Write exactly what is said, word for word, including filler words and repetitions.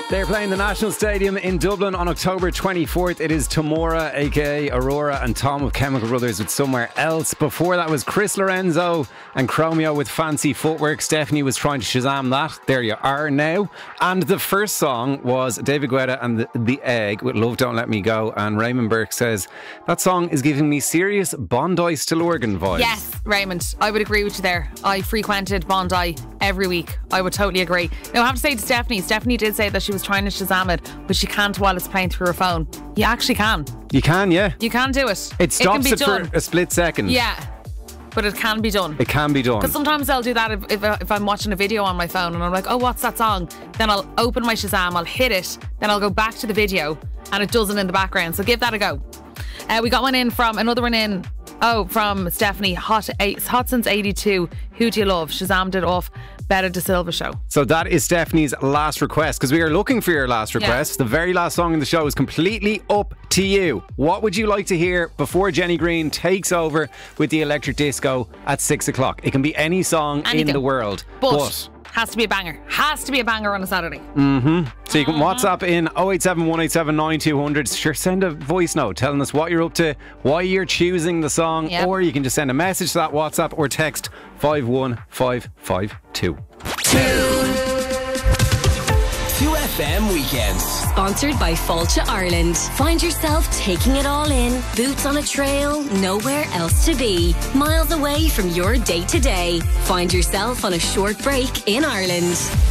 They're playing the National Stadium in Dublin on October twenty-fourth. It is Tamora, aka Aurora, and Tom of Chemical Brothers with Somewhere Else. Before that was Chris Lorenzo and Chromeo with Fancy Footwork. Stephanie was trying to Shazam that. There you are now. And the first song was David Guetta and the, the Egg with Love Don't Let Me Go. And Raymond Burke says, that song is giving me serious Bondi Stillorgan vibes. Yes, Raymond, I would agree with you there. I frequented Bondi every week. I would totally agree. Now I have to say to Stephanie, Stephanie did say that she was trying to Shazam it, but she can't while it's playing through her phone. You actually can. You can, yeah. You can do it. It stops it, it for a split second. Yeah, but it can be done. It can be done. Because sometimes I'll do that if, if, if I'm watching a video on my phone and I'm like, oh, what's that song? Then I'll open my Shazam, I'll hit it, then I'll go back to the video and it does it in the background. So give that a go. Uh, we got one in from, another one in, oh, from Stephanie. Hot, eight, hot since eighty-two. Who do you love? Shazammed it off Betta De Silva show. So that is Stephanie's last request, because we are looking for your last request. Yeah. The very last song in the show is completely up to you. What would you like to hear before Jenny Green takes over with the electric disco at six o'clock? It can be any song Anything. in the world. But, but has to be a banger. Has to be a banger on a Saturday. Mm-hmm. So you can WhatsApp in oh eight seven, one eight seven, nine two hundred. Sure, send a voice note telling us what you're up to, why you're choosing the song, yep. Or you can just send a message to that WhatsApp or text five one five five two. Two F M Weekends. Sponsored by Fáilte Ireland. Find yourself taking it all in. Boots on a trail, nowhere else to be. Miles away from your day to day. Find yourself on a short break in Ireland.